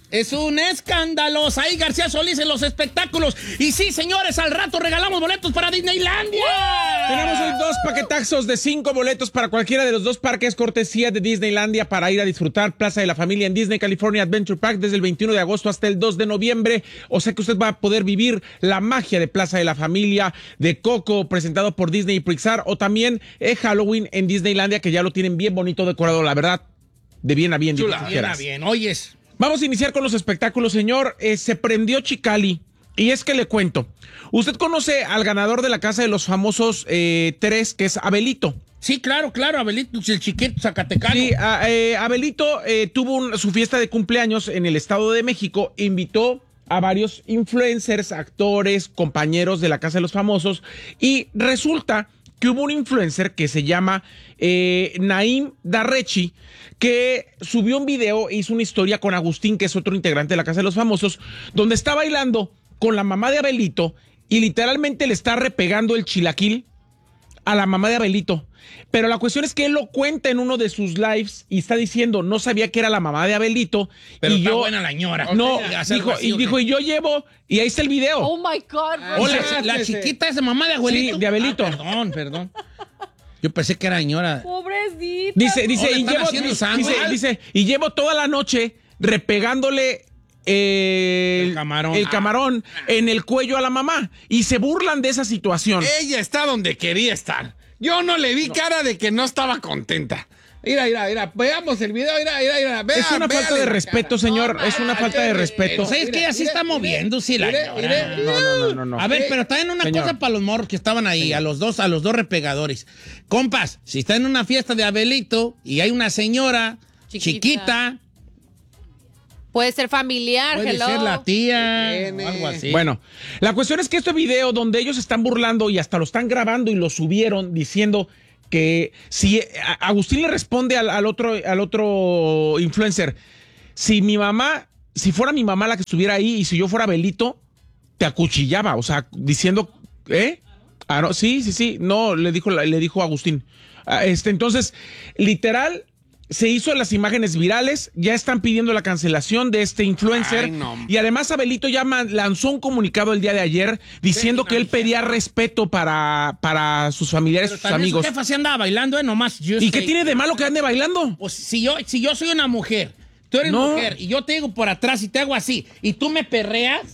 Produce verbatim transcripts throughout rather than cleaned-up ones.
Es un escándalo. Ahí García Solís en los espectáculos. Y sí, señores, al rato regalamos boletos para Disneylandia. ¡Wow! Tenemos hoy dos paquetazos de cinco boletos para cualquiera de los dos parques, cortesía de Disneylandia, para ir a disfrutar Plaza de la Familia en Disney California Adventure Park desde el veintiuno de agosto hasta el dos de noviembre. O sea que usted va a poder vivir la magia de Plaza de la Familia, de Coco, presentado por Disney y Pixar, o también eh, Halloween en Disneylandia, que ya lo tienen bien bonito decorado, la verdad, de bien a bien. Chula, bien a bien, oyes. Vamos a iniciar con los espectáculos, señor. Eh, se prendió Chicali. Y es que le cuento. Usted conoce al ganador de la Casa de los Famosos eh, tres, que es Abelito. Sí, claro, claro, Abelito, el chiquito zacatecano. Sí, a, eh, Abelito eh, tuvo un, su fiesta de cumpleaños en el Estado de México. Invitó a varios influencers, actores, compañeros de la Casa de los Famosos. Y resulta que hubo un influencer que se llama eh, Naim Darrechi, que subió un video e hizo una historia con Agustín, que es otro integrante de la Casa de los Famosos, donde está bailando con la mamá de Abelito y literalmente le está repegando el chilaquil a la mamá de Abelito. Pero la cuestión es que él lo cuenta en uno de sus lives y está diciendo, no sabía que era la mamá de Abelito. Pero y está yo, buena la ñora. No, Okay, dijo, así, y okay. dijo, y yo llevo, y ahí está el video. Oh my God. O la, la chiquita es de mamá de Abuelito. Sí, de Abelito. Ah, perdón, perdón. Yo pensé que era ñora. Pobrecita. Dice, dice, Oh, y le están llevo, haciendo dice, sangre. dice, y llevo toda la noche repegándole eh, El camarón. el camarón en el cuello a la mamá. Y se burlan de esa situación. Ella está donde quería estar. Yo no le vi no. cara de que no estaba contenta. Mira, mira, mira, veamos el video, mira, mira, mira. Vea, es una falta de respeto, cara. señor, no, es una falta de respeto. Pues es que así está moviendo, sí, la no, no, no, no, no. A ver, pero también una señor. cosa para los morros que estaban ahí, señor. a los dos, a los dos repegadores. Compas, si está en una fiesta de Abelito y hay una señora chiquita, chiquita puede ser familiar, puede hello. ser la tía o algo así. Bueno, la cuestión es que este video donde ellos están burlando y hasta lo están grabando y lo subieron diciendo que si Agustín le responde al, al otro al otro influencer, si mi mamá, si fuera mi mamá la que estuviera ahí y si yo fuera Abelito, te acuchillaba, o sea, diciendo, ¿eh? Ah, no, sí, sí, sí, no, le dijo, le dijo Agustín. Este, entonces, literal, se hizo las imágenes virales, ya están pidiendo la cancelación de este influencer. Ay, no. Y además Abelito ya man, lanzó un comunicado el día de ayer diciendo que él pedía respeto para, para sus familiares, pero sus amigos. Su jefa se andaba bailando, ¿eh? Nomás. ¿Y say, qué tiene de malo que ande bailando? Pues si yo, si yo soy una mujer, tú eres no. mujer, y yo te digo por atrás y te hago así, y tú me perreas,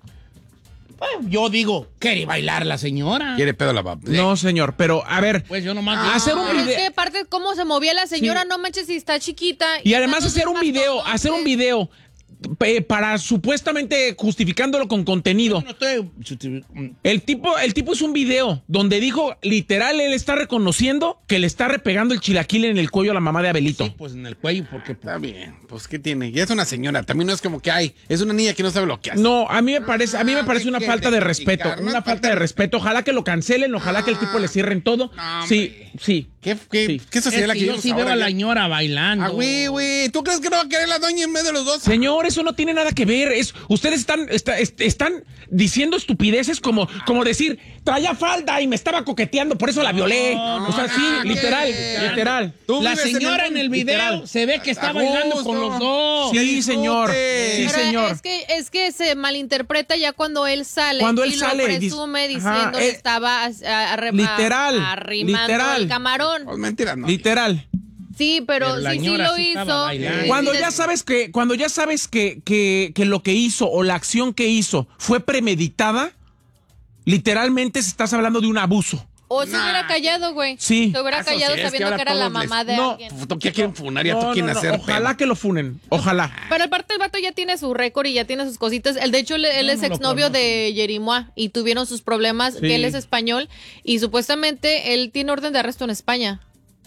pues yo digo, quiere bailar la señora. Quiere pedo la papá. No, señor, pero a ver. Pues yo nomás. Ah, hacer un pero video. es que aparte cómo se movía la señora, sí. no manches si está chiquita. Y, y además hacer un video, hacer un video eh, para supuestamente justificándolo con contenido. No estoy... El tipo, el tipo hizo un video donde dijo, literal, él está reconociendo que le está repegando el chilaquil en el cuello a la mamá de Abelito. Sí, pues en el cuello, porque está bien. Pues ¿qué tiene? Ya es una señora, también no es como que hay, es una niña que no sabe lo que hace. No, a mí me parece, a mí me parece una falta de respeto, una falta de respeto. Ojalá que lo cancelen, ojalá que el tipo le cierren todo. Sí, sí. ¿Qué, qué, sí. ¿qué sociedad la que yo sí veo a la ñora bailando? Ah, güey, güey. ¿Tú crees que no va a querer la doña en medio de los dos? Señor, eso no tiene nada que ver. Es, ustedes están, está, est, están diciendo estupideces como, como decir, traía falda y me estaba coqueteando, por eso la violé. No, o sea, sí, no, literal, no. literal. La señora en el, en el video literal. Se ve que está bailando con los dos. Sí, señor. Sí, Pero señor. Es que, es que se malinterpreta ya cuando él sale. Cuando él y sale. Lo presume dice, diciendo ajá, que eh, estaba a, a, a, literal, arrimando literal. el camarón. Pues mentira, no. Literal. Sí, pero, pero sí, sí lo sí hizo. Cuando ya sabes que, cuando ya sabes que, que, que lo que hizo o la acción que hizo fue premeditada, literalmente estás hablando de un abuso. O se nah. hubiera callado, güey. Sí. Se hubiera callado sí, sabiendo es que, que era la mamá les... de no, alguien. No, ¿qué quieren funar? Ya no, tú quieren no, no. hacer Ojalá pedo. que lo funen. Ojalá. Pero aparte el vato ya tiene su récord y ya tiene sus cositas. El, de hecho, él, él no, es no exnovio de Yerimoa y tuvieron sus problemas, sí. que él es español y supuestamente él tiene orden de arresto en España.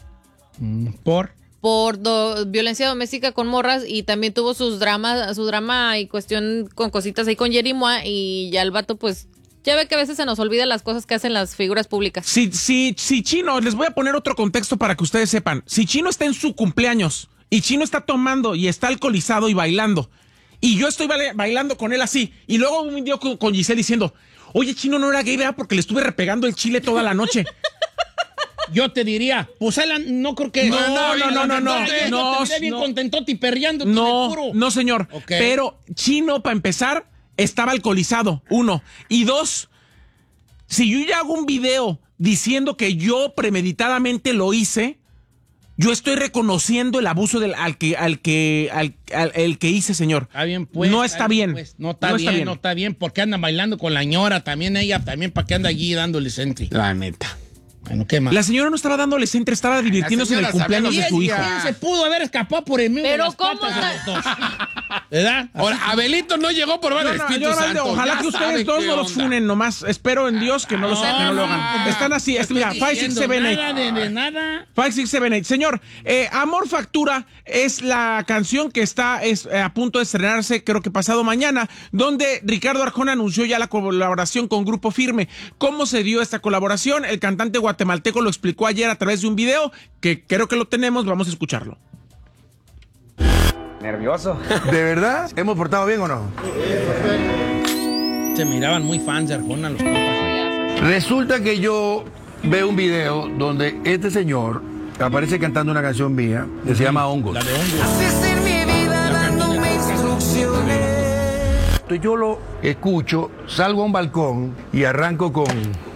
¿Por? Por do, violencia doméstica con morras y también tuvo sus dramas, su drama y cuestión con cositas ahí con Yerimoa y ya el vato pues... Ya ve que a veces se nos olvidan las cosas que hacen las figuras públicas. Si, si, si Chino, les voy a poner otro contexto para que ustedes sepan. Si Chino está en su cumpleaños y Chino está tomando y está alcoholizado y bailando, y yo estoy bailando con él así, y luego un video con, con Giselle diciendo, oye, Chino no era gay, ¿verdad? Porque le estuve repegando el chile toda la noche. yo te diría, pues Alan, no creo que... No, no, no, no, no, no. Yo No, te bien no. contentote y perreando. No, no, señor. Okay. Pero Chino, para empezar, estaba alcoholizado, uno. Y dos, si yo ya hago un video diciendo que yo premeditadamente lo hice, yo estoy reconociendo el abuso del, al que al que al, al el que hice, señor. Está bien, pues. No está bien. Pues. No, está, no bien, está bien, no está bien. Porque anda bailando con la ñora, también ella, también para que anda allí dándole centri. La neta. Bueno, ¿qué más? La señora no estaba dándole centro, estaba divirtiéndose en el cumpleaños de su hijo. ¿Quién se pudo haber escapado por el medio Pero de las ¿cómo patas está? de los dos? ¿Verdad? Ahora, Abelito no llegó por ver No, el no, Espíritu yo, Santo. ojalá Ya que sabe ustedes dos qué no los onda. funen nomás. Espero en Dios que no, los, que no lo hagan. Están así. Es, mira, five, six, seven, eight. Nada de, de nada. five, six, seven, eight. Señor, eh, Amor Factura es la canción que está es, eh, a punto de estrenarse, creo que pasado mañana, donde Ricardo Arjona anunció ya la colaboración con Grupo Firme. ¿Cómo se dio esta colaboración? El cantante guatemalteco lo explicó ayer a través de un video que creo que lo tenemos. Vamos a escucharlo. Nervioso. ¿De verdad? ¿Hemos portado bien o no? Se miraban muy fans de Arjona los compas. Resulta que yo veo un video donde este señor aparece cantando una canción mía que se llama Hongos. La de Hongos. Entonces yo lo escucho, salgo a un balcón y arranco con...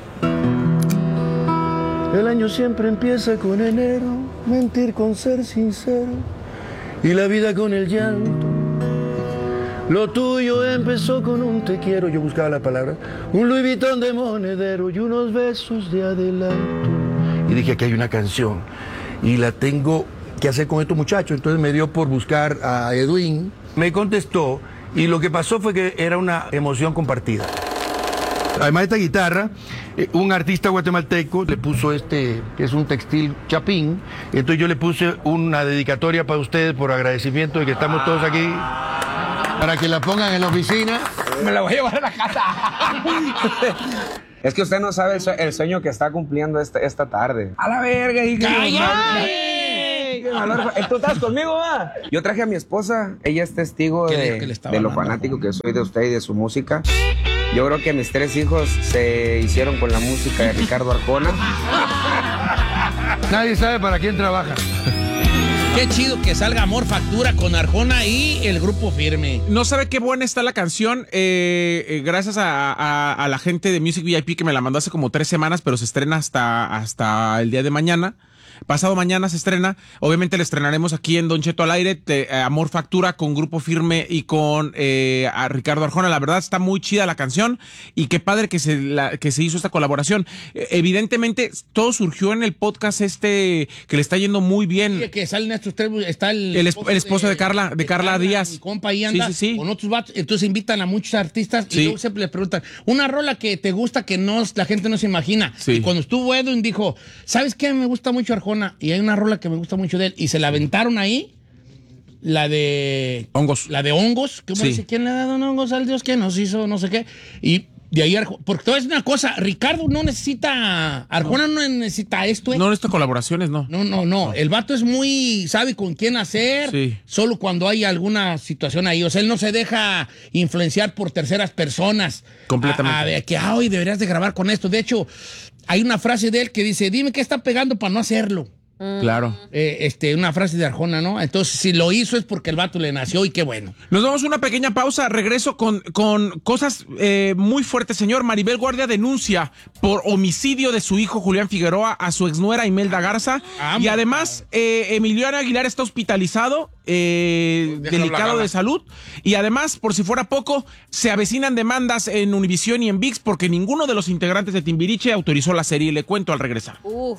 El año siempre empieza con enero, mentir con ser sincero, y la vida con el llanto. Lo tuyo empezó con un te quiero, yo buscaba la palabra, un Louis Vuitton de monedero y unos besos de adelanto. Y dije, aquí hay una canción y la tengo que hacer con estos muchachos. Entonces me dio por buscar a Edwin, me contestó y lo que pasó fue que era una emoción compartida. Además de esta guitarra, eh, un artista guatemalteco le puso este, que es un textil chapín. Entonces yo le puse una dedicatoria para ustedes por agradecimiento de que estamos todos aquí, para que la pongan en la oficina. Me la voy a llevar a la casa. Es que usted no sabe el, sue- el sueño que está cumpliendo esta, esta tarde. A la verga, hija. ¡Cállate! Qué valor. ¿Tú estás conmigo, va? Yo traje a mi esposa. Ella es testigo ¿Qué de, dijo que le estaba de lo hablando, fanático que soy de usted y de su música. Yo creo que mis tres hijos se hicieron con la música de Ricardo Arjona. Nadie sabe para quién trabaja. Qué chido que salga Amor Factura con Arjona y el Grupo Firme. No sabe qué buena está la canción. eh, eh, gracias a, a- a la gente de Music V I P que me la mandó hace como tres semanas, pero se estrena hasta, hasta el día de mañana. Pasado mañana se estrena. Obviamente le estrenaremos aquí en Don Cheto al aire. Te, eh, Amor Factura con Grupo Firme y con eh, a Ricardo Arjona. La verdad está muy chida la canción y qué padre que se, la, que se hizo esta colaboración. Eh, evidentemente todo surgió en el podcast este que le está yendo muy bien. Sí, que salen estos tres, está el, El esp- el esposo de Carla- de Carla Díaz. Mi compa ahí anda Sí, sí, sí. con otros vatos. Entonces invitan a muchos artistas Sí. y luego siempre le preguntan, una rola que te gusta que no, la gente no se imagina. Sí. Y cuando estuvo Edwin dijo, ¿sabes qué? Me gusta mucho Arjona. Y hay una rola que me gusta mucho de él. Y se la aventaron ahí. La de... Hongos. La de Hongos. ¿Cómo Sí. dice? ¿Quién le ha dado hongos al Dios que nos hizo? No sé qué. Y de ahí... Arjo- porque todo es una cosa. Ricardo no necesita... Arjona no, necesita esto, ¿eh? No, estas colaboraciones, no. No, no, no. El vato es muy... Sabe con quién hacer. Sí. Solo cuando hay alguna situación ahí. O sea, él no se deja influenciar por terceras personas. Completamente. A, a ver, que, ah, hoy deberías de grabar con esto. De hecho, hay una frase de él que dice, dime qué está pegando para no hacerlo. Claro. Eh, este, una frase de Arjona, ¿no? Entonces, si lo hizo es porque el vato le nació y qué bueno. Nos damos una pequeña pausa. Regreso con, con cosas eh, muy fuertes, señor. Maribel Guardia denuncia por homicidio de su hijo Julián Figueroa a su exnuera Imelda Garza. Ah, y man. además, eh, Emiliano Aguilar está hospitalizado, eh, Déjalo delicado hablar. de salud. Y además, por si fuera poco, se avecinan demandas en Univisión y en V I X porque ninguno de los integrantes de Timbiriche autorizó la serie. Le cuento al regresar. Uf.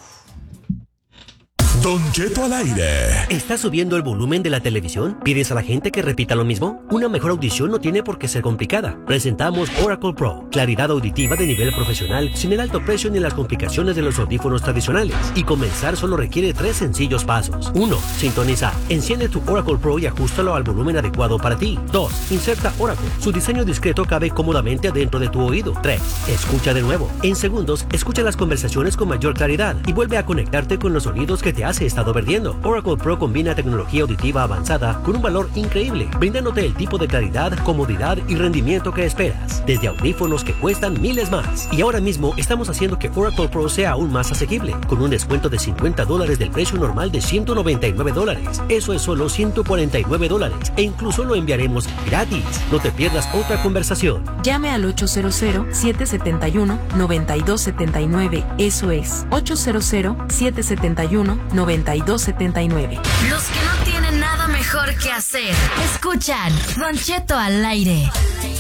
Don Cheto al aire. ¿Estás subiendo el volumen de la televisión? ¿Pides a la gente que repita lo mismo? Una mejor audición no tiene por qué ser complicada. Presentamos Oracle Pro, claridad auditiva de nivel profesional, sin el alto precio ni las complicaciones de los audífonos tradicionales. Y comenzar solo requiere tres sencillos pasos. uno. Sintoniza. Enciende tu Oracle Pro y ajustalo al volumen adecuado para ti. dos. Inserta Oracle. Su diseño discreto cabe cómodamente adentro de tu oído. tres. Escucha de nuevo. En segundos, escucha las conversaciones con mayor claridad y vuelve a conectarte con los sonidos que te hacen has estado perdiendo. Oracle Pro combina tecnología auditiva avanzada con un valor increíble, brindándote el tipo de claridad, comodidad y rendimiento que esperas, desde audífonos que cuestan miles más. Y ahora mismo estamos haciendo que Oracle Pro sea aún más asequible, con un descuento de cincuenta dólares del precio normal de ciento noventa y nueve dólares. Eso es solo ciento cuarenta y nueve dólares, e incluso lo enviaremos gratis. No te pierdas otra conversación. Llame al ocho cero cero, siete siete uno, nueve dos siete nueve. Eso es ocho cero cero, siete siete uno, nueve dos siete nueve. Los que no tienen nada mejor que hacer, escuchan Don Cheto al aire.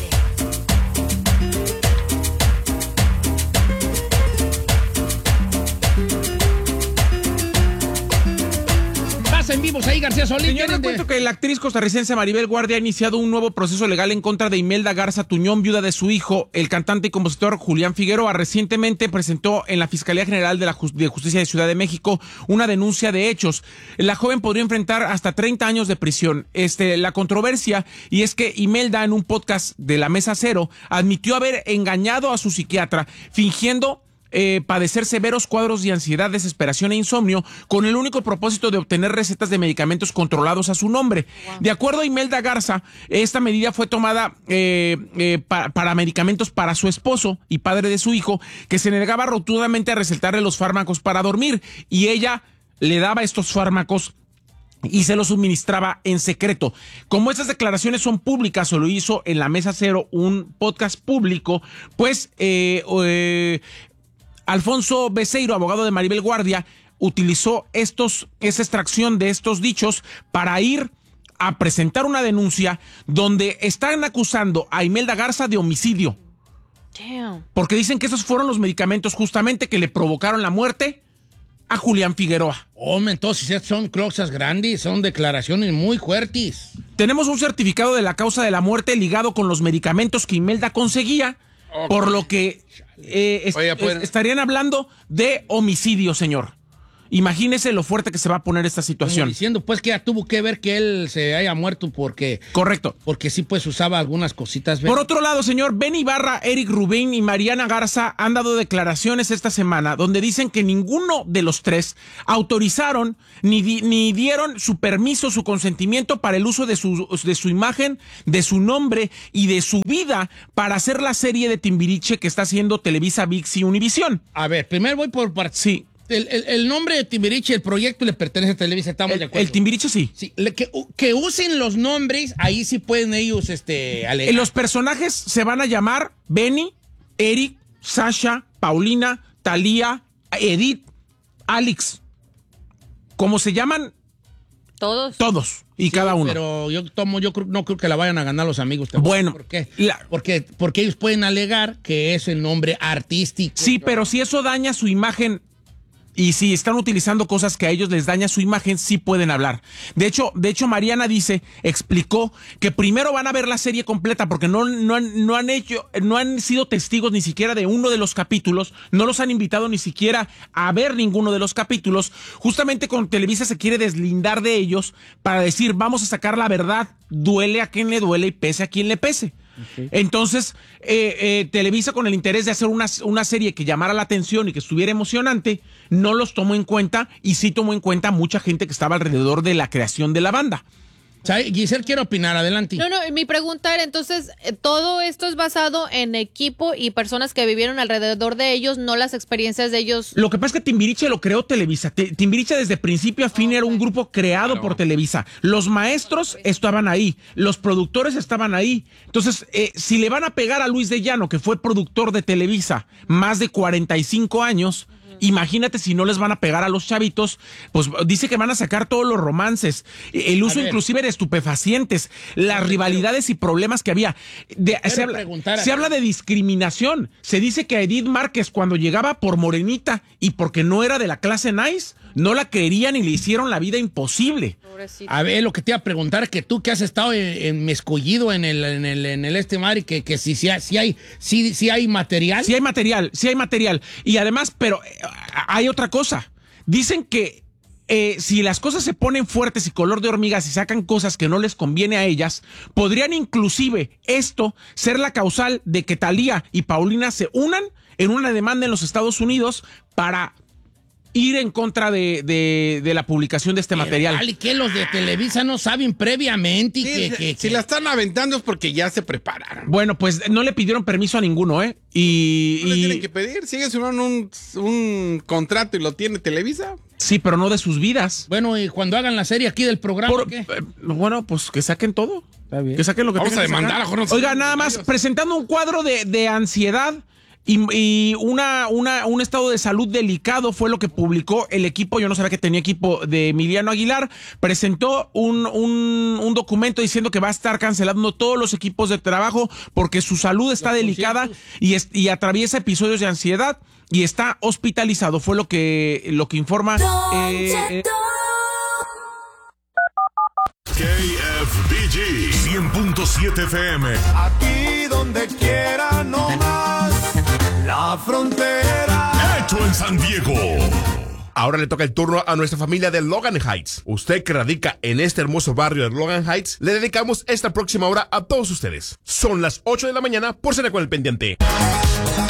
En vivos ahí, García Solís. Señor, le cuento que la actriz costarricense Maribel Guardia ha iniciado un nuevo proceso legal en contra de Imelda Garza Tuñón, viuda de su hijo, el cantante y compositor Julián Figueroa. Recientemente presentó en la Fiscalía General de la Just- de Justicia de Ciudad de México una denuncia de hechos. La joven podría enfrentar hasta treinta años de prisión. Este, la controversia, y es que Imelda, en un podcast de La Mesa Cero, admitió haber engañado a su psiquiatra, fingiendo Eh, padecer severos cuadros de ansiedad, desesperación e insomnio, con el único propósito de obtener recetas de medicamentos controlados a su nombre. Wow. De acuerdo a Imelda Garza, esta medida fue tomada eh, eh, pa para medicamentos para su esposo y padre de su hijo, que se negaba rotundamente a recetarle los fármacos para dormir, y ella le daba estos fármacos y se los suministraba en secreto. Como estas declaraciones son públicas, o lo hizo en La Mesa Cero, un podcast público, pues eh, eh, Alfonso Beceiro, abogado de Maribel Guardia, utilizó estos, esa extracción de estos dichos para ir a presentar una denuncia donde están acusando a Imelda Garza de homicidio. Damn. Porque dicen que esos fueron los medicamentos justamente que le provocaron la muerte a Julián Figueroa. Hombre, entonces son cosas grandes, son declaraciones muy fuertes. Tenemos un certificado de la causa de la muerte ligado con los medicamentos que Imelda conseguía, okay. Por lo que eh, est Oye, pues, estarían hablando de homicidio, señor. Imagínese lo fuerte que se va a poner esta situación. Como diciendo, pues, que ya tuvo que ver que él se haya muerto porque... Correcto. Porque sí, pues, usaba algunas cositas. Por otro lado, señor, Ben Ibarra, Eric Rubín y Mariana Garza han dado declaraciones esta semana donde dicen que ninguno de los tres autorizaron ni, di ni dieron su permiso, su consentimiento para el uso de su, de su imagen, de su nombre y de su vida para hacer la serie de Timbiriche que está haciendo Televisa, ViX y Univisión. A ver, primero voy por partes. Sí. El, el, el nombre de Timbiriche, el proyecto le pertenece a Televisa, estamos el, de acuerdo. El Timbiriche sí. Sí, le, que, que usen los nombres, ahí sí pueden ellos este, alegar. Los personajes se van a llamar Benny, Eric, Sasha, Paulina, Talía, Edith, Alex. ¿Cómo se llaman? Todos. Todos. Y sí, cada uno. Pero yo tomo, yo creo, no creo que la vayan a ganar los amigos. Tampoco. Bueno. ¿Por qué? La... Porque, porque ellos pueden alegar que es el nombre artístico. Sí, pero si eso daña su imagen y si están utilizando cosas que a ellos les daña su imagen, sí pueden hablar. De hecho, de hecho Mariana dice, explicó que primero van a ver la serie completa porque no, no, han, no han hecho, no han sido testigos ni siquiera de uno de los capítulos, no los han invitado ni siquiera a ver ninguno de los capítulos. Justamente con Televisa se quiere deslindar de ellos para decir, vamos a sacar la verdad, duele a quien le duele y pese a quien le pese. Okay. Entonces, eh, eh, Televisa, con el interés de hacer una, una serie que llamara la atención y que estuviera emocionante, no los tomó en cuenta, y sí tomó en cuenta mucha gente que estaba alrededor de la creación de la banda. Giselle, quiero opinar, adelante. No, no, mi pregunta era, entonces, todo esto es basado en equipo y personas que vivieron alrededor de ellos, no las experiencias de ellos. Lo que pasa es que Timbiriche lo creó Televisa. Timbiriche desde principio a fin okay. era un grupo creado claro. por Televisa. Los maestros okay. estaban ahí, los productores estaban ahí. Entonces, eh, si le van a pegar a Luis de Llano, que fue productor de Televisa más de cuarenta y cinco años... Imagínate si no les van a pegar a los chavitos, pues dice que van a sacar todos los romances, el uso inclusive de estupefacientes, las rivalidades y problemas que había. De, se habla, se habla de discriminación. Se dice que a Edith Márquez, cuando llegaba por morenita y porque no era de la clase nice, no la querían y le hicieron la vida imposible. Pobrecito. A ver, lo que te iba a preguntar, que tú que has estado enmescollido en, en el, en el, en el este mar y que, que si, si, si, hay, si, si hay material. Sí hay material, sí hay material. Y además, pero hay otra cosa. Dicen que eh, si las cosas se ponen fuertes y color de hormigas y sacan cosas que no les conviene a ellas, podrían inclusive esto ser la causal de que Talía y Paulina se unan en una demanda en los Estados Unidos para ir en contra de, de, de la publicación de este Pero material. vale, que los de Televisa no saben previamente y Sí, que, si, que- si que- la están aventando es porque ya se prepararon. Bueno, pues no le pidieron permiso a ninguno, ¿eh? Y, No le y- tienen que pedir. Sigue firmando un, un contrato y lo tiene Televisa. sí, pero no de sus vidas. Bueno, y cuando hagan la serie aquí del programa, Por- ¿qué? eh, bueno, pues que saquen todo. Está bien. Que saquen lo que Vamos tengan a que demandar sacar. a Jorge Oiga, nada más, presentando un cuadro de, de ansiedad y, y una, una, un estado de salud delicado fue lo que publicó el equipo. Yo no sabía que tenía equipo de Emiliano Aguilar. Presentó un, un, un documento diciendo que va a estar cancelando todos los equipos de trabajo porque su salud está Los delicada y, es- y atraviesa episodios de ansiedad y está hospitalizado. Fue lo que, lo que informa. eh, eh, K F B G cien punto siete F M. Aquí donde quiera, no más. La frontera. Hecho en San Diego. Ahora le toca el turno a nuestra familia de Logan Heights. Usted que radica en este hermoso barrio de Logan Heights, le dedicamos esta próxima hora a todos ustedes. Son las ocho de la mañana por ser con el pendiente.